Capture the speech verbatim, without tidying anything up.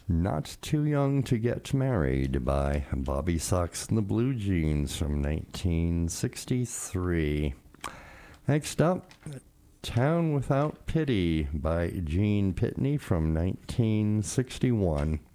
Not Too Young to Get Married by Bobby Sox and the Blue Jeans from nineteen sixty-three. Next up, Town Without Pity by Gene Pitney from nineteen sixty-one.